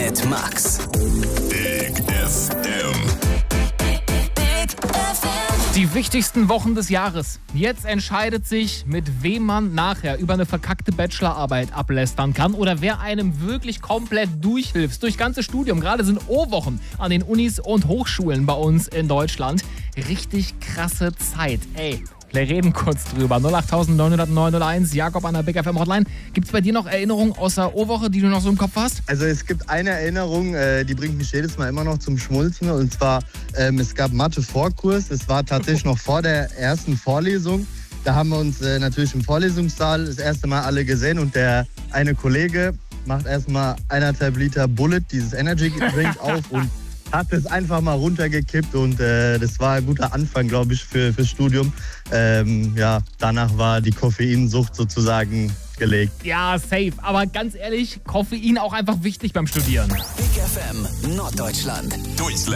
mit Max. Big FM. Die wichtigsten Wochen des Jahres. Jetzt entscheidet sich, mit wem man nachher über eine verkackte Bachelorarbeit ablästern kann oder wer einem wirklich komplett durchhilft. Durch ganze Studium. Gerade sind O-Wochen an den Unis und Hochschulen bei uns in Deutschland. Richtig krasse Zeit. Ey, wir reden kurz drüber. 08900 901, Jakob an der Big FM Hotline. Gibt es bei dir noch Erinnerungen außer O-Woche, die du noch so im Kopf hast? Also es gibt eine Erinnerung, die bringt mich jedes Mal immer noch zum Schmunzeln. Und zwar, es gab Mathe-Vorkurs. Es war tatsächlich noch vor der ersten Vorlesung. Da haben wir uns natürlich im Vorlesungssaal das erste Mal alle gesehen. Und der eine Kollege macht erstmal 1,5 Liter Bullet, dieses Energy Drink, auf und hat es einfach mal runtergekippt. Und das war ein guter Anfang, glaube ich, fürs Studium. Danach war die Koffeinsucht sozusagen gelegt. Ja, safe. Aber ganz ehrlich, Koffein auch einfach wichtig beim Studieren. Big FM Norddeutschland.